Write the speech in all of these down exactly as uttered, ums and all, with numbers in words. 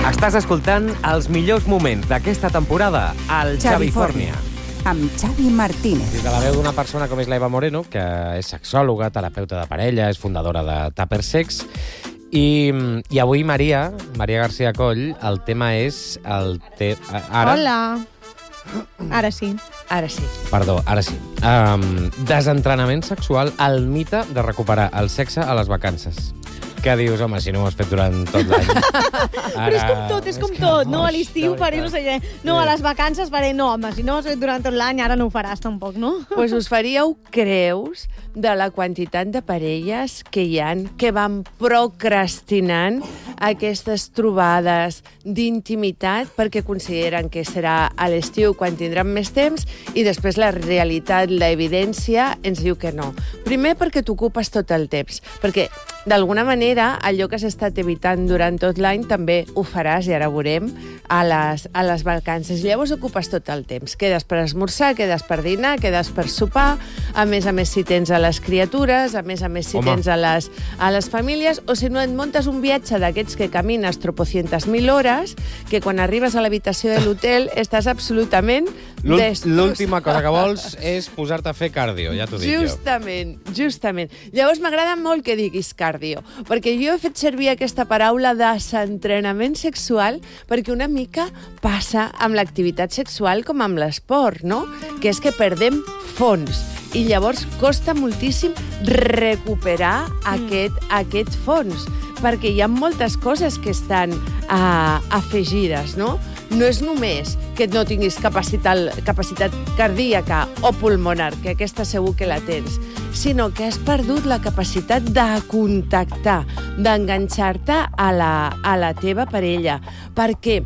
Estàs escoltant els millors moments d'aquesta temporada al Xavifòrnia. Amb Xavi Martínez. Des de la veu d'una persona com és l'Eva Moreno, que és sexòloga, terapeuta de parella, és fundadora de Tupper Sex. I, i avui, Maria, Maria García Coll, el tema és el... Te... Ara... Hola. Ara sí. Ara sí. Perdó, ara sí. Um, desentrenament sexual, el mite de recuperar el sexe a les vacances. Què dius, home, si no ho has fet durant tot l'any? Però és com tot, és com és tot. que, No, a oix, l'estiu faré no sé què. No, a les vacances faré... No, home, si no ho has fet durant tot l'any, ara no ho faràs tampoc, no? Pues us faríeu creus de la quantitat de parelles que hi han que van procrastinant aquestes trobades d'intimitat perquè consideren que serà a l'estiu quan tindran més temps i després la realitat, l'evidència, ens diu que no. Primer perquè t'ocupes tot el temps, perquè d'alguna manera allò que has estat evitant durant tot l'any també ho faràs, i ara ho veurem, a les, a les vacances. Llavors ocupes tot el temps. Quedes per esmorzar, quedes per dinar, quedes per sopar, a més a més si tens a les criatures, a més a més si Home. tens a les, a les famílies, o si no et muntes un viatge d'aquests que camines tropocientes mil hores, que quan arribes a l'habitació de l'hotel estàs absolutament destrosat. L'última cosa que vols és posar-te a fer cardio, ja t'ho dic justament, jo. Justament, justament. Llavors m'agrada molt que diguis cardio, perquè jo he fet servir aquesta paraula desentrenament sexual perquè una mica passa amb l'activitat sexual com amb l'esport, no? Que és que perdem fons i llavors costa moltíssim recuperar mm. aquest, aquest fons, perquè hi ha moltes coses que estan uh, afegides, no? No és només que no tinguis capacitat, capacitat cardíaca o pulmonar, que aquesta segur que la tens, sinó que has perdut la capacitat de contactar, d'enganxar-te a la, a la teva parella, perquè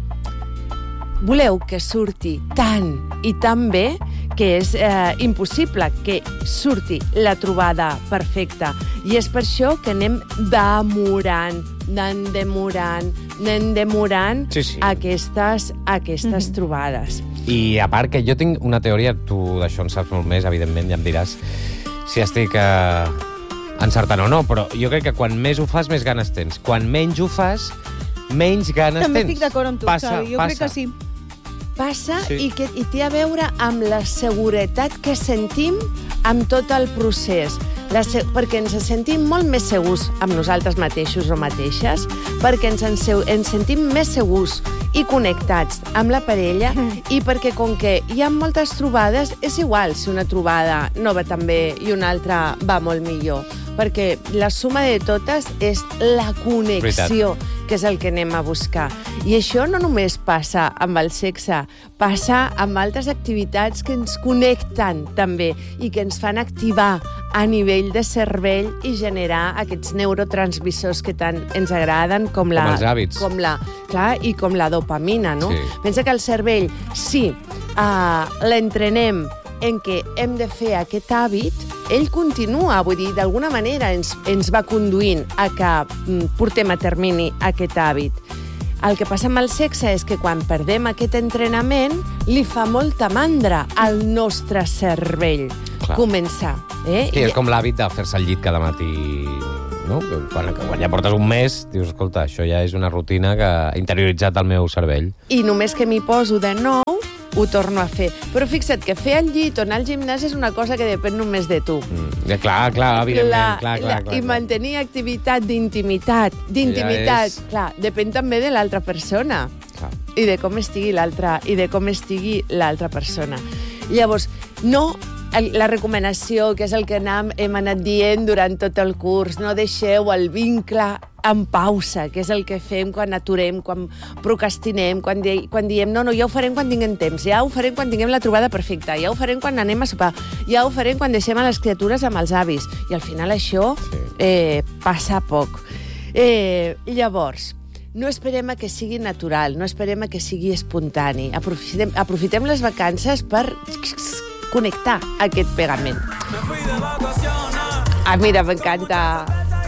voleu que surti tan i tan bé que és eh, impossible que surti la trobada perfecta. I és per això que anem demorant, anem demorant, anem demorant sí, sí. aquestes, aquestes mm-hmm. trobades. I a part que jo tinc una teoria, tu d'això en saps molt més, evidentment, ja em diràs si estic eh, encertant o no, però jo crec que quan més ho fas, més ganes tens. Quan menys ho fas, menys ganes També tens. També estic d'acord amb tu, passa, Xavi. Jo passa. crec que sí. Passa sí. i, que, i té a veure amb la seguretat que sentim amb tot el procés. La se perquè ens sentim molt més segurs amb nosaltres mateixos o mateixes, perquè ens, en ens sentim més segurs i connectats amb la parella i perquè com que hi ha moltes trobades, és igual si una trobada no va tan bé i una altra va molt millor, perquè la suma de totes és la connexió, Veritat. que és el que anem a buscar. I això no només passa amb el sexe, passa amb altres activitats que ens connecten també i que ens fan activar a nivell de cervell i generar aquests neurotransmissors que tant ens agraden, com la... Com els hàbits. Com la, clar, i com la dopamina, no? Sí. Pensa que el cervell, si uh, l'entrenem en què hem de fer aquest hàbit, ell continua, vull dir, d'alguna manera ens, ens va conduint a que mm, portem a termini aquest hàbit. El que passa amb el sexe és que quan perdem aquest entrenament li fa molta mandra al nostre cervell Clar. començar. Eh? Sí, és com l'hàbit de fer-se el llit cada matí, no? Quan, quan ja portes un mes, dius, escolta, això ja és una rutina que ha interioritzat el meu cervell. I només que m'hi poso de nou, ho torno a fer. Però fixa't que fer el llit o anar al gimnàs és una cosa que depèn només de tu. Mm, clar, clar, evidentment. La, clar, clar, la, clar, I clar. mantenir activitat d'intimitat, d'intimitat, ja és... clar, depèn també de l'altra persona. Clar. I de com estigui l'altra i de com estigui l'altra persona. Llavors, no la recomanació, que és el que hem, hem anat dient durant tot el curs, no deixeu el vincle en pausa, que és el que fem quan aturem, quan procrastinem, quan, di quan diem no, no, ja ho farem quan tinguem temps, ja ho farem quan tinguem la trobada perfecta, ja ho farem quan anem a sopar, ja ho farem quan deixem a les criatures amb els avis. I al final això sí. eh, passa poc. Eh, llavors, no esperem a que sigui natural, no esperem a que sigui espontani. Aprofitem, aprofitem les vacances per connectar aquest pegament. Ah, mira, m'encanta.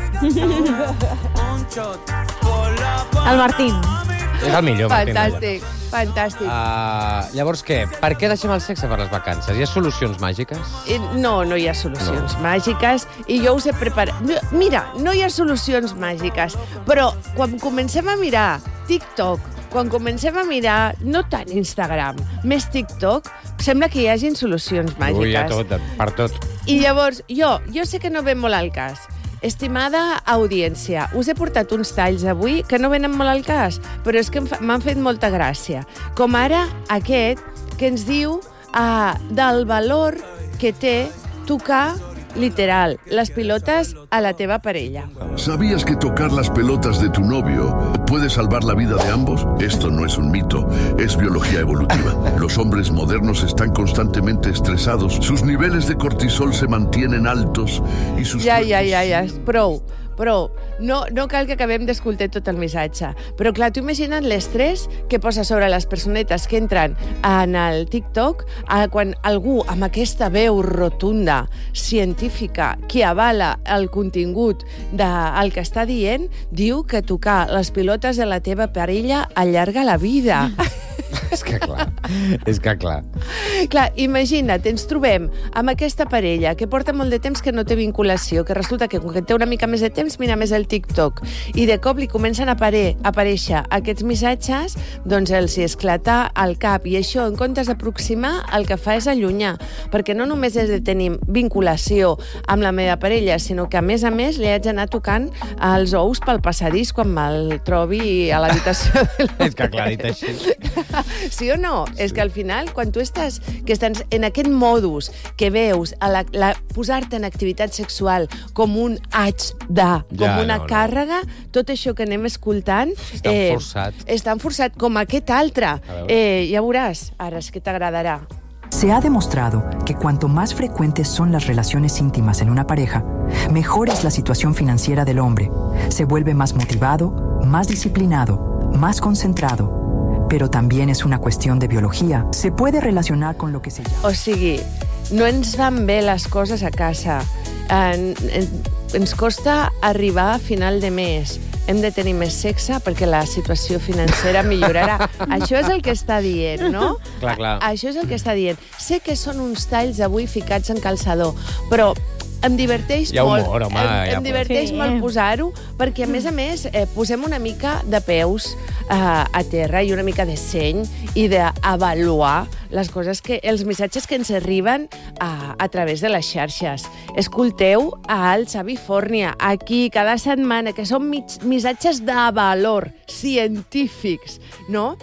El Martín. És el millor, Martín. Fantàstic, fantàstic. Uh, llavors, què? Per què deixem el sexe per les vacances? Hi ha solucions màgiques? Eh, No, no hi ha solucions No. màgiques i jo us he preparat... No, mira, no hi ha solucions màgiques, però quan comencem a mirar TikTok quan comencem a mirar, no tant Instagram, més TikTok, sembla que hi hagin solucions màgiques. Ui, a tot, per tot. I llavors, jo, jo sé que no ve molt al cas. Estimada audiència, us he portat uns talls avui que no venen molt al cas, però és que m'han fet molta gràcia. Com ara aquest, que ens diu uh, del valor que té tocar literal, las pilotas a la teva parella. ¿Sabías que tocar las pelotas de tu novio puede salvar la vida de ambos? Esto no es un mito, es biología evolutiva. Los hombres modernos están constantemente estresados, sus niveles de cortisol se mantienen altos y sus... Ja, ja, ja, ja, prou. Però no, no cal que acabem d'escoltar tot el missatge. Però clar, tu imagina't l'estrès que posa sobre les personetes que entren en el TikTok a quan algú amb aquesta veu rotunda, científica, que avala el contingut del que està dient, diu que tocar les pilotes de la teva parella allarga la vida. És que clar, és que clar. Clar, imagina't, ens trobem amb aquesta parella que porta molt de temps que no té vinculació, que resulta que quan té una mica més de temps mira més el TikTok i de cop li comencen a apare a aparèixer aquests missatges, doncs els hi esclata al cap i això, en comptes d'aproximar, el que fa és allunyar, perquè no només és de tenir vinculació amb la meva parella, sinó que a més a més li haig d'anar tocant els ous pel passadís quan me'l trobi a l'habitació de l'hotel. És que clar, dit així. Sí o no? Sí. És que al final, quan tu estàs, que estàs en aquest modus que veus a la, la, posar-te en activitat sexual com un haig de, com Ja, una no, no. càrrega, tot això que anem escoltant... És tan forçat. És tan forçat com aquest altre. veure. Eh, ja veuràs, ara és que t'agradarà. Se ha demostrado que cuanto más frecuentes son las relaciones íntimas en una pareja, mejor es la situación financiera del hombre. Se vuelve más motivado, más disciplinado, más concentrado. Pero también es una cuestión de biología. Se puede relacionar con lo que se llama... O sigui, no ens van bé les coses a casa. En, en, ens costa arribar a final de mes. Hem de tenir més sexe perquè la situació financera millorarà. Això és el que està dient, no? Clar, clar. A, això és el que està dient. Sé que són uns talls avui ficats en calçador, però em diverteix Hi ha molt. humor, home, em, ja em pot. diverteix Sí. molt posar-ho, perquè, a més a més, eh, posem una mica de peus eh, a terra i una mica de seny i d'avaluar les coses que, els missatges que ens arriben a, a través de les xarxes. Escolteu a el Xavi Fórnia, aquí, cada setmana, que són mig, missatges de valor, científics, no?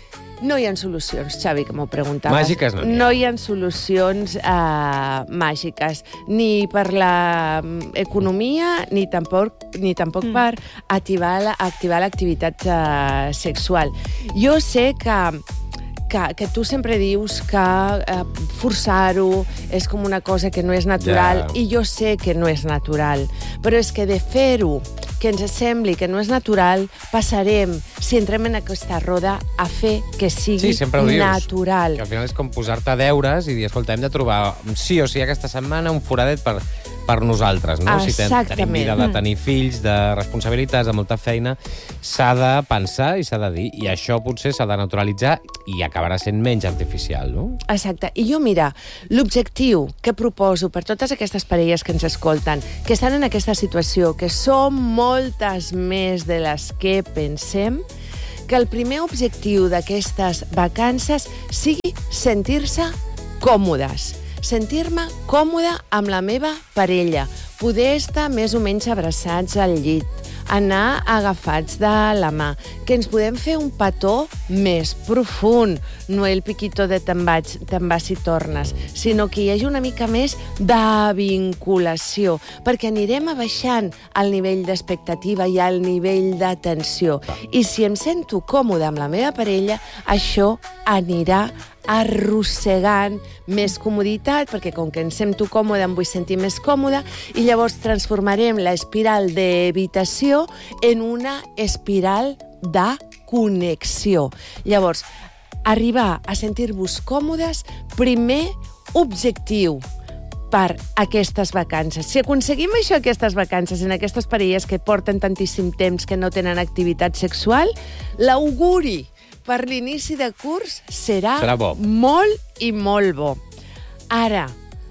No hi ha solucions, Xavi, que m'ho preguntaves. Màgiques no n'hi ha. No hi ha solucions eh, màgiques, ni per l'economia, ni tampoc, ni tampoc mm. per activar la, activar l'activitat eh, sexual. Jo sé que Que, que tu sempre dius que eh, forçar-ho és com una cosa que no és natural, Ja. i jo sé que no és natural, però és que de fer-ho, que ens sembli que no és natural, passarem, si entrem en aquesta roda, a fer que sigui Sí, sempre ho dius. natural. Que al final és com posar-te deures i dir, escolta, hem de trobar sí o sí aquesta setmana un foradet per, per nosaltres, no? Si ten, tenim Exactament. vida de tenir fills, de responsabilitats, de molta feina, s'ha de pensar i s'ha de dir. I això potser s'ha de naturalitzar i acabarà sent menys artificial, no? Exacte. I jo, mira, l'objectiu que proposo per totes aquestes parelles que ens escolten, que estan en aquesta situació, que són moltes més de les que pensem, que el primer objectiu d'aquestes vacances sigui sentir-se còmodes, sentir-me còmoda amb la meva parella, poder estar més o menys abraçats al llit, anar agafats de la mà, que ens podem fer un petó més profund, no el piquito de te'n vaig, te'n vas i tornes, sinó que hi hagi una mica més de vinculació, perquè anirem abaixant el nivell d'expectativa i el nivell de tensió. I si em sento còmode amb la meva parella, això anirà arrossegant més comoditat, perquè com que em sento còmode em vull sentir més còmode, i llavors transformarem l'espiral d'evitació en una espiral de connexió. Llavors, arribar a sentir-vos còmodes, primer objectiu per aquestes vacances. Si aconseguim això, aquestes vacances, en aquestes parelles que porten tantíssim temps que no tenen activitat sexual, l'auguri per l'inici de curs serà, Serà bo. molt i molt bo. Ara,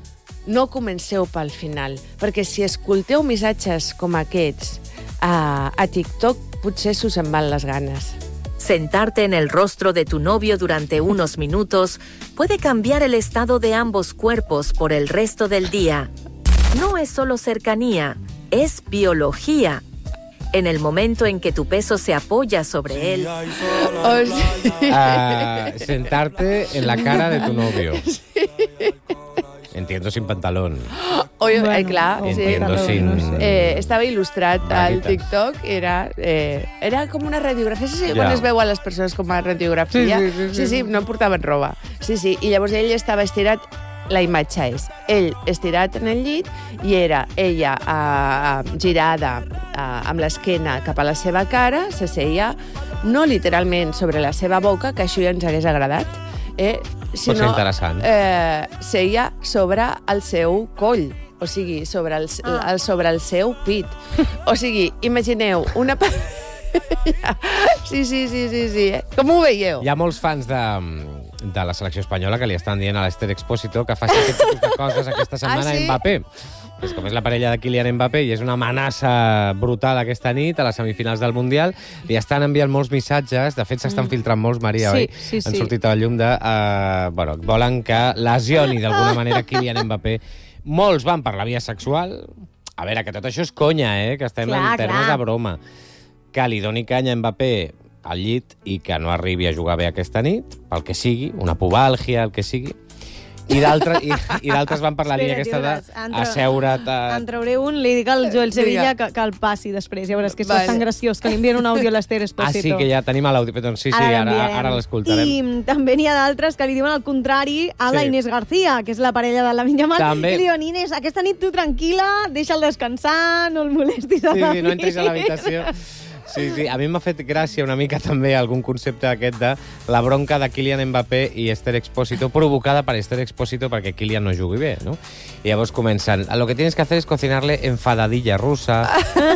no comenceu pel final, perquè si escolteu missatges com aquests a, a TikTok, potser s'us en van les ganes. Sentarte en el rostro de tu novio durante unos minutos puede cambiar el estado de ambos cuerpos por el resto del día. No es solo cercanía, es biología. En el momento en que tu peso se apoya sobre él. Oh, sí. Uh, sentarte en la cara de tu novio. Sí. Entiendo sin pantalón. Oye, bueno, eh, clar, sí. Entiendo sin... Eh, estava il·lustrat al Braguitas. TikTok, era, eh, era com una radiografia. Sí, sí, Ja. quan es veu a les persones com a radiografia. Sí, sí, sí, sí, sí, no portaven roba. Sí, sí, i llavors ell estava estirat. La imatge és ell estirat en el llit i era ella a, a, girada a, amb l'esquena cap a la seva cara, se seia no literalment sobre la seva boca, que això ja ens hagués agradat, eh, sinó Pot ser interessant. eh, seia sobre el seu coll, o sigui, sobre el, Ah. el, sobre el seu pit. O sigui, imagineu una... pa- sí, sí, sí, sí, sí. Eh? Com ho veieu? Hi ha molts fans de, de la selecció espanyola que li estan dient a l'Esther Expósito que faci aquest tipus de coses aquesta setmana Ah, sí? a Mbappé. És com és la parella de Kylian Mbappé i és una amenaça brutal aquesta nit a les semifinals del Mundial. Li estan enviant molts missatges. De fet, s'estan filtrant molts, Maria, Sí, oi? sí, sí. Han sortit a la llum de... Uh, bueno, volen que lesioni d'alguna manera Kylian Mbappé. Molts van per la via sexual. A veure, que tot això és conya, eh? Que estem Clar, en termes clar. de broma. Que li doni canya a Mbappé al llit i que no arribi a jugar bé aquesta nit, pel que sigui, una pubàlgia, el que sigui. I d'altres i, i d'altres van per la línia aquesta Espera, d'asseure't... En trauré un, li dic al Joel Sevilla Diga. que, que el passi després. Ja veuràs que és Vale. bastant graciós, que li envien un àudio a l'Esther Ah, Expósito. sí, que ja tenim a l'àudio. Doncs sí, sí, ara, l'enviarem. ara l'escoltarem. I també n'hi ha d'altres que li diuen el contrari a la Sí. Inés García, que és la parella de la Yamal. També. I li diuen, Inés, aquesta nit tu tranquil·la, deixa'l descansar, no el molestis a Sí, la sí, no entris a l'habitació. Sí, sí, a mi m'ha fet gràcia una mica també algun concepte aquest de la bronca de Kylian Mbappé i Esther Expósito, provocada per Esther Expósito perquè Kylian no jugui bé, ¿no? I llavors comencen, lo que tienes que hacer es cocinarle enfadadilla rusa,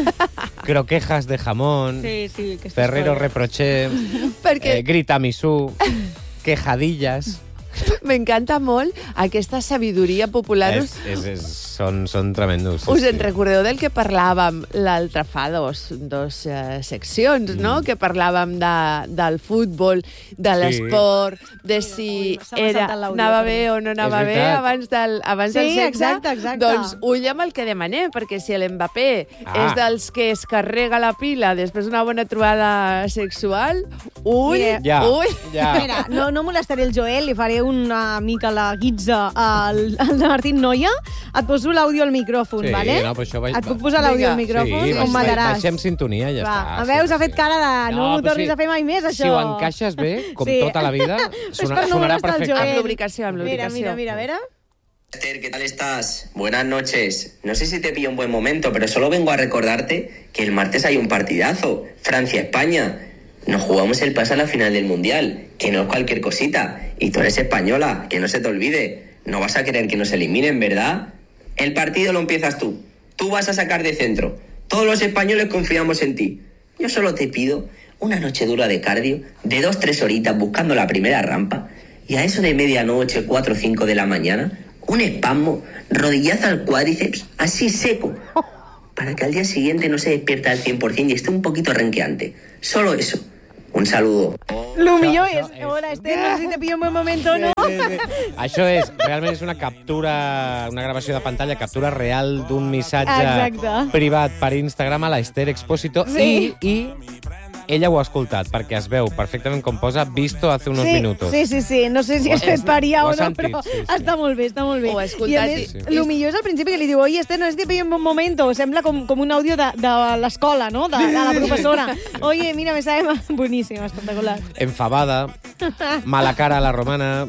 croquejas de jamón, Sí, sí, aquestes Ferrero coses. Reproché, Perquè eh, grita misú, quejadillas... m'encanta molt aquesta sabidoria popular. És, és, és, són, són tremendos. Sí, Us en sí. recordeu del que parlàvem l'altre fa dos, dos uh, seccions, mm. no? Que parlàvem de, del futbol, de l'esport, de si Ui, se m'ha era, saltat l'àudio, anava perdó. bé o no anava És bé veritat. abans del, abans Sí, del sexe. exacte, exacte. Doncs ull amb el que demanem, perquè si l'Mbappé Ah. és dels que es carrega la pila després d'una bona trobada sexual, ull, Mira. Ja, ull. ja. Mira, no, no molestaré el Joel, li faré una mica la guitza al, al Martín Noia. Et poso l'àudio al micròfon, Sí, vale? no, però això va- Et puc posar l'àudio Vinga. al micròfon? Sí, o baix- m'adaràs? baixem sintonia i ja Va, està. a veus, sí, ha fet sí. cara de no, m'ho però tornis si- a fer mai més, això. Si ho encaixes bé, com Sí. tota la vida, Però és sona, per no sonarà molestar el perfecte. Joel. Amb lubricació, amb lubricació. Mira, mira, mira, a veure. Esther, ¿qué tal estás? Buenas noches. No sé si te pillo un buen momento, pero solo vengo a recordarte que el martes hay un partidazo. Francia-España. Nos jugamos el pase a la final del Mundial, que no es cualquier cosita. Y tú eres española, que no se te olvide. No vas a querer que nos eliminen, ¿verdad? El partido lo empiezas tú. Tú vas a sacar de centro. Todos los españoles confiamos en ti. Yo solo te pido una noche dura de cardio, de dos, tres horitas buscando la primera rampa, y a eso de medianoche, cuatro o cinco de la mañana, un espasmo, rodillazo al cuádriceps, así seco, para que al día siguiente no se despierta al cien por ciento y esté un poquito renqueante. Solo eso. Un saludo. Lo millor això és... és- Hola, Esther, no sé si te pillo un buen momento o no. Sí, sí. Això és, realment és una captura, una gravació de pantalla, captura real d'un missatge Exacte. privat per Instagram a l'Esther Expósito Sí. i, i ella ho ha escoltat, perquè es veu perfectament com posa visto hace unos sí, minutos. Sí, sí, sí. No sé si Ho és has- Vesparia ho o has no, sentit, però sí, sí. està molt bé, està molt bé. Ho he I a escoltat més, i- sí. el millor és al principi que li diu, oye, Esther, no es te pillo un bon momento. Sembla com, com un àudio de, de l'escola, no? De, de la professora. Oye, mira, me sabe... Boníssim, espectacular. Enfabada, mala cara a la romana,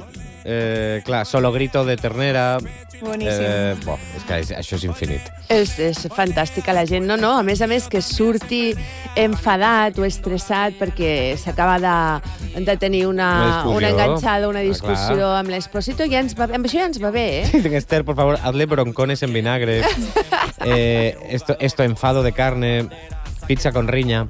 eh, clar, solo grito de ternera... Boníssim. Eh, bo, és que és, això és infinit. És, és fantàstica la gent, no, no? A més a més, que surti enfadat o estressat perquè s'acaba de, de tenir Una una, discussió. una enganxada, una Ah, discussió clar. amb l'Exposito, ja ens va, amb això ja ens va bé, eh? Dicen, Esther, por favor, hazle broncones en vinagre. Eh, esto, esto enfado de carne. Pizza con riña.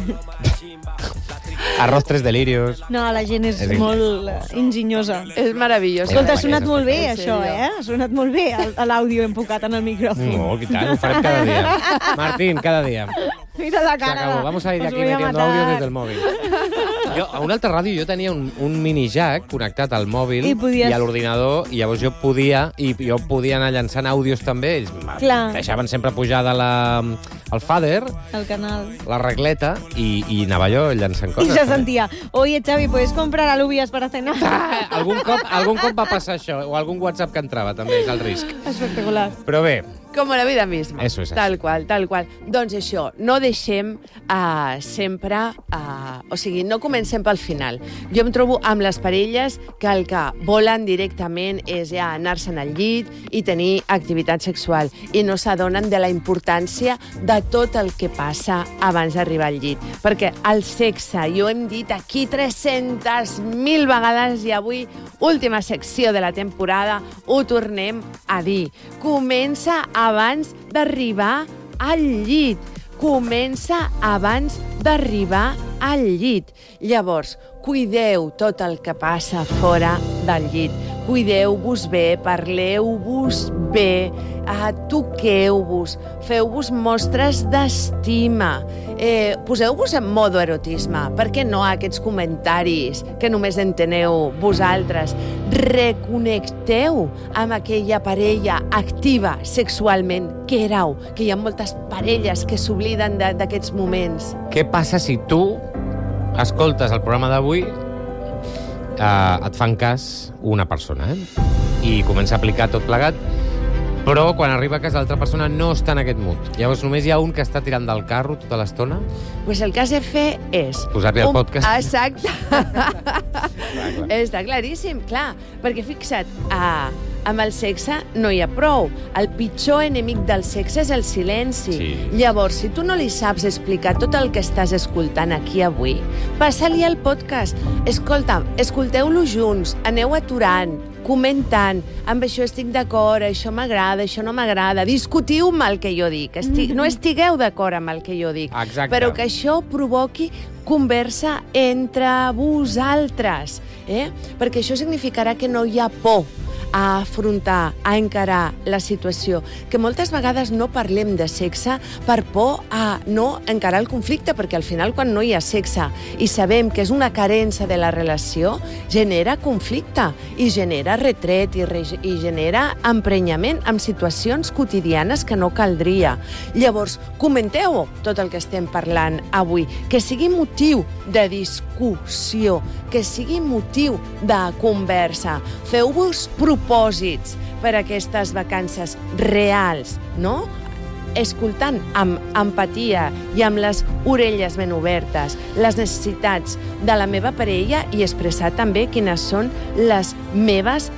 Arroz tres delirios. No, la gent és És in- molt eh, enginyosa. És meravellós. Escolta, ha és sonat molt bé, espectacular. això, eh? Ha sonat molt bé, el- l'àudio enfocat en el micròfon. No, i tant, ho farem cada dia. Martín, cada dia. Mira la cara. Se acabó. Vamos a ir Os aquí voy a metiendo matar. audio des del mòbil. Jo, a una altra ràdio jo tenia un, un mini jack connectat al mòbil I podies- i a l'ordinador, i llavors jo podia, i jo podia anar llançant àudios també. Ells me Clar. deixaven sempre pujar de la, el fader, El canal. la regleta, i, i anava jo llançant I coses. se també. sentia, oye, Xavi, ¿puedes comprar alubias para cenar? Ah, algun, cop, algun cop va passar això, o algun WhatsApp que entrava, també, és el risc. Espectacular. Però bé, Com la vida misma. Eso es tal así. qual, tal qual. Doncs això, no deixem uh, sempre... Uh, o sigui, no comencem pel final. Jo em trobo amb les parelles que el que volen directament és ja anar-se'n al llit i tenir activitat sexual i no s'adonen de la importància de tot el que passa abans d'arribar al llit. Perquè el sexe, jo hem dit aquí tres-centes mil vegades i avui, última secció de la temporada, ho tornem a dir. Comença abans d'arribar al llit. Comença abans d'arribar al llit. Llavors, cuideu tot el que passa fora del llit. Cuideu-vos bé, parleu-vos bé, eh, toqueu-vos, feu-vos mostres d'estima, eh, poseu-vos en modo erotisme. Per què no aquests comentaris que només enteneu vosaltres? Reconnecteu amb aquella parella activa sexualment que éreu, que hi ha moltes parelles que s'obliden de- d'aquests moments. què passa si tu escoltes el programa d'avui, eh, et fan cas una persona, eh? I comença a aplicar tot plegat, però quan arriba a casa l'altra persona no està en aquest mood. Llavors només hi ha un que està tirant del carro tota l'estona. Pues el que has de fer és... Posar-li el podcast. Exacte. clar. Està claríssim, clar. Perquè fixa't, ah, amb el sexe no hi ha prou. El pitjor enemic del sexe és el silenci. Sí. Llavors, si tu no li saps explicar tot el que estàs escoltant aquí avui, passa-li el podcast. Escolta, escolteu-lo junts, aneu aturant, comentant, amb això estic d'acord, això m'agrada, això no m'agrada, discutiu-me el que jo dic, Estic, no estigueu d'acord amb el que jo dic, Exacte. però que això provoqui conversa entre vosaltres, eh? Perquè això significarà que no hi ha por a afrontar, a encarar la situació, que moltes vegades no parlem de sexe per por a no encarar el conflicte, perquè al final quan no hi ha sexe i sabem que és una carència de la relació, genera conflicte i genera retret i, re i genera emprenyament amb situacions quotidianes que no caldria. Llavors, comenteu tot el que estem parlant avui, que sigui motiu de discussió, que sigui motiu de conversa. Feu-vos propòsits per a aquestes vacances reals, no? Escoltant amb empatia i amb les orelles ben obertes les necessitats de la meva parella i expressar també quines són les meves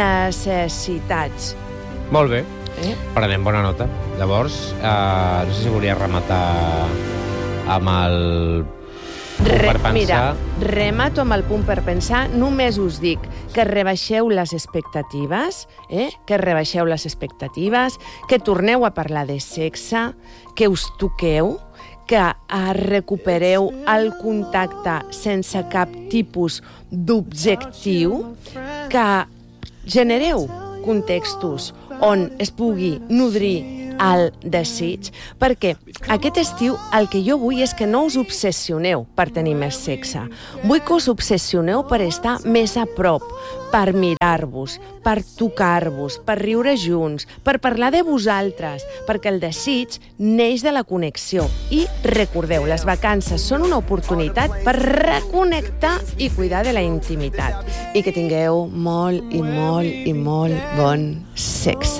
necessitats. Molt bé. Eh? Prenem bona nota. Llavors, eh, no sé si volia rematar amb el punt Re, per pensar. mira, remato amb el punt per pensar. Només us dic que rebaixeu les expectatives, eh? que rebaixeu les expectatives, que torneu a parlar de sexe, que us toqueu, que eh, recupereu el contacte sense cap tipus d'objectiu, que genereu contextos on es pugui nodrir el desig, perquè aquest estiu el que jo vull és que no us obsessioneu per tenir més sexe. Vull que us obsessioneu per estar més a prop, per mirar-vos, per tocar-vos, per riure junts, per parlar de vosaltres, perquè el desig neix de la connexió. I recordeu, les vacances són una oportunitat per reconnectar i cuidar de la intimitat. I que tingueu molt i molt i molt bon sexe.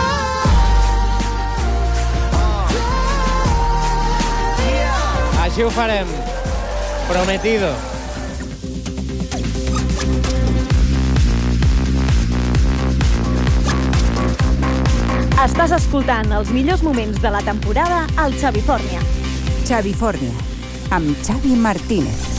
Així ho farem. Prometido. Estàs escoltant els millors moments de la temporada al Xavi Fórnia. Xavi Fórnia, amb Xavi Martínez.